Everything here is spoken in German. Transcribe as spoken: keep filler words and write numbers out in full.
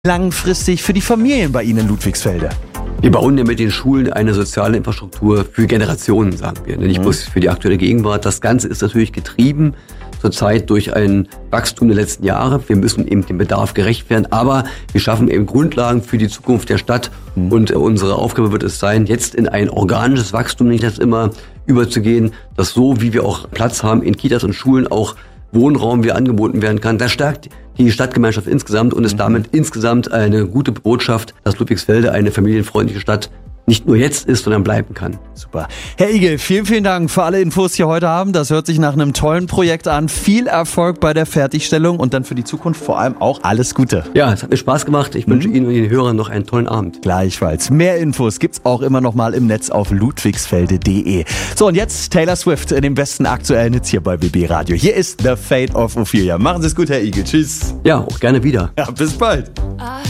langfristig für die Familien bei Ihnen in Ludwigsfelde? Wir bauen ja mit den Schulen eine soziale Infrastruktur für Generationen, sagen wir. Nicht Mhm. bloß für die aktuelle Gegenwart. Das Ganze ist natürlich getrieben zurzeit durch ein Wachstum der letzten Jahre. Wir müssen eben dem Bedarf gerecht werden, aber wir schaffen eben Grundlagen für die Zukunft der Stadt. Mhm. Und unsere Aufgabe wird es sein, jetzt in ein organisches Wachstum, nicht das immer überzugehen, dass so, wie wir auch Platz haben in Kitas und Schulen, auch Wohnraum wie angeboten werden kann. Das stärkt die Stadtgemeinschaft insgesamt und ist damit insgesamt eine gute Botschaft, dass Ludwigsfelde eine familienfreundliche Stadt nicht nur jetzt ist, sondern bleiben kann. Super. Herr Igel, vielen, vielen Dank für alle Infos hier heute Abend. Das hört sich nach einem tollen Projekt an. Viel Erfolg bei der Fertigstellung und dann für die Zukunft vor allem auch alles Gute. Ja, es hat mir Spaß gemacht. Ich mhm. wünsche Ihnen und den Hörern noch einen tollen Abend. Gleichfalls. Mehr Infos gibt's auch immer noch mal im Netz auf ludwigsfelde punkt de. So, und jetzt Taylor Swift in dem besten aktuellen Hits hier bei B B Radio. Hier ist The Fate of Ophelia. Machen Sie es gut, Herr Igel. Tschüss. Ja, auch gerne wieder. Ja, bis bald. I